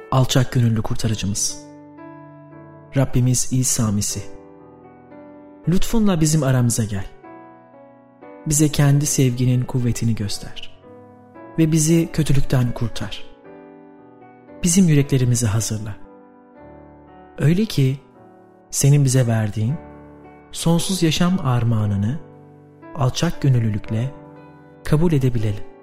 alçak gönüllü kurtarıcımız, Rabbimiz İsa Mesih, lütfunla bizim aramıza gel. Bize kendi sevginin kuvvetini göster ve bizi kötülükten kurtar. Bizim yüreklerimizi hazırla. Öyle ki senin bize verdiğin sonsuz yaşam armağanını alçak gönüllülükle kabul edebilelim.